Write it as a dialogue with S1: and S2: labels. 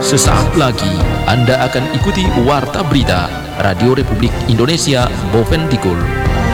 S1: Sesaat lagi Anda akan ikuti Warta Berita Radio Republik Indonesia Bovendigul.